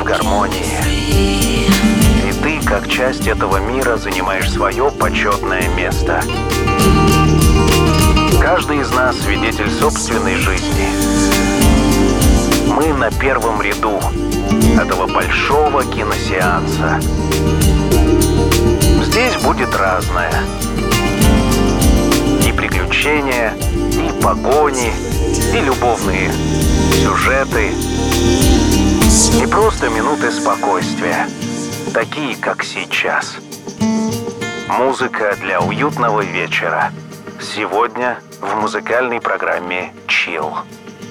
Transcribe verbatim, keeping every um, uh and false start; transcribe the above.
гармонии. И ты, как часть этого мира, занимаешь свое почетное место. Каждый из нас свидетель собственной жизни. Мы на первом ряду этого большого киносеанса. Здесь будет разное. И приключения, и погони, и любовные сюжеты. И просто минуты спокойствия, такие, как сейчас. Музыка для уютного вечера. Сегодня в музыкальной программе «Chill».